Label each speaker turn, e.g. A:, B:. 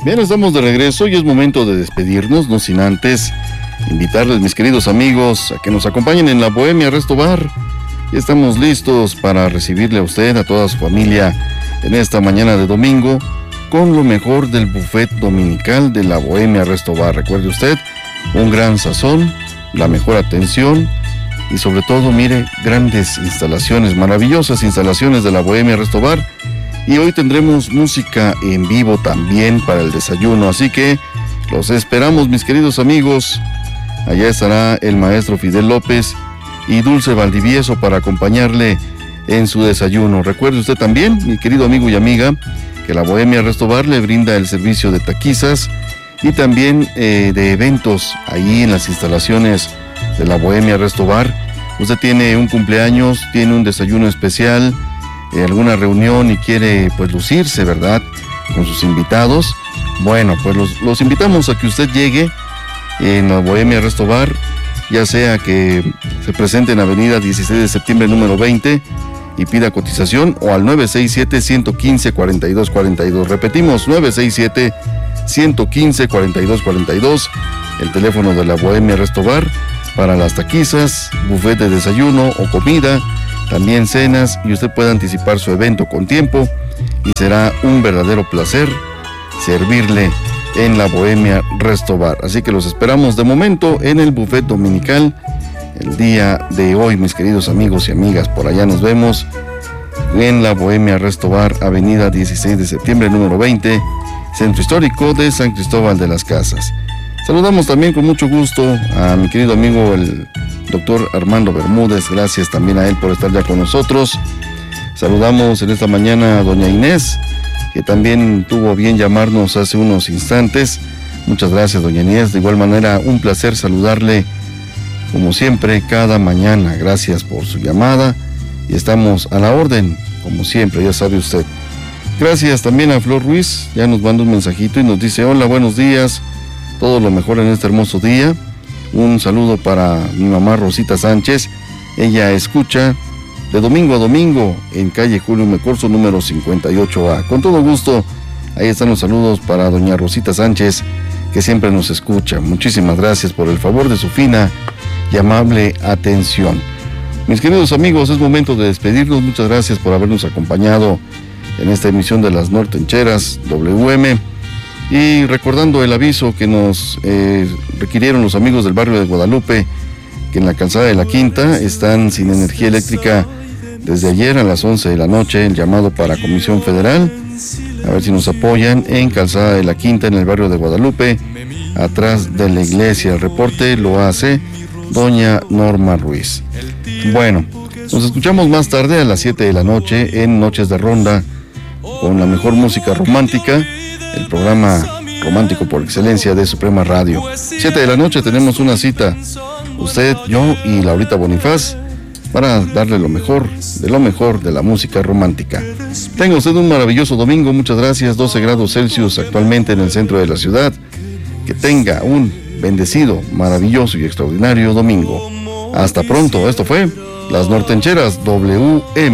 A: Bien, estamos de regreso y es momento de despedirnos, no sin antes invitarles, mis queridos amigos, a que nos acompañen en la Bohemia Resto Bar. Y estamos listos para recibirle a usted, a toda su familia, en esta mañana de domingo, con lo mejor del buffet dominical de la Bohemia Resto Bar. Recuerde usted, un gran sazón, la mejor atención y sobre todo, mire, grandes instalaciones, maravillosas instalaciones de la Bohemia Resto Bar. Y hoy tendremos música en vivo también para el desayuno, así que los esperamos, mis queridos amigos. Allá estará el maestro Fidel López y Dulce Valdivieso para acompañarle en su desayuno. Recuerde usted también, mi querido amigo y amiga, que la Bohemia Resto Bar le brinda el servicio de taquizas y también de eventos ahí en las instalaciones de la Bohemia Resto Bar. Usted tiene un cumpleaños, tiene un desayuno especial, alguna reunión y quiere pues lucirse, ¿verdad?, con sus invitados. Bueno, pues los invitamos a que usted llegue en la Bohemia Resto Bar, ya sea que se presente en Avenida 16 de septiembre número 20 y pida cotización, o al 967-115-4242. Repetimos, 967-115-4242, el teléfono de la Bohemia Resto Bar para las taquizas, buffet de desayuno o comida, también cenas, y usted puede anticipar su evento con tiempo y será un verdadero placer servirle en la Bohemia Resto Bar. Así que los esperamos de momento en el buffet dominical el día de hoy, mis queridos amigos y amigas. Por allá nos vemos en la Bohemia Resto Bar, Avenida 16 de septiembre número 20, Centro Histórico de San Cristóbal de las Casas. Saludamos también con mucho gusto a mi querido amigo el doctor Armando Bermúdez. Gracias también a él por estar ya con nosotros. Saludamos en esta mañana a doña Inés, que también tuvo bien llamarnos hace unos instantes. Muchas gracias, doña Inés. De igual manera, un placer saludarle como siempre cada mañana. Gracias por su llamada y estamos a la orden, como siempre, ya sabe usted. Gracias también a Flor Ruiz, ya nos manda un mensajito y nos dice: hola, buenos días, todo lo mejor en este hermoso día. Un saludo para mi mamá Rosita Sánchez, ella escucha de domingo a domingo en calle Julio Mecorzo número 58A. Con todo gusto, ahí están los saludos para doña Rosita Sánchez, que siempre nos escucha. Muchísimas gracias por el favor de su fina y amable atención. Mis queridos amigos, es momento de despedirnos. Muchas gracias por habernos acompañado en esta emisión de Las Nortencheras WM. Y recordando el aviso que nos requirieron los amigos del barrio de Guadalupe, que en la calzada de la Quinta están sin energía eléctrica desde ayer a las 11 de la noche, el llamado para Comisión Federal, a ver si nos apoyan en calzada de la Quinta, en el barrio de Guadalupe, atrás de la iglesia. El reporte lo hace doña Norma Ruiz. Bueno, nos escuchamos más tarde a las 7 de la noche en Noches de Ronda, con la mejor música romántica, el programa romántico por excelencia de Suprema Radio. 7 de la noche tenemos una cita, usted, yo y Laurita Bonifaz, para darle lo mejor de la música romántica. Tenga usted un maravilloso domingo, muchas gracias. 12 grados Celsius actualmente en el centro de la ciudad. Que tenga un bendecido, maravilloso y extraordinario domingo. Hasta pronto, esto fue Las Nortencheras WM.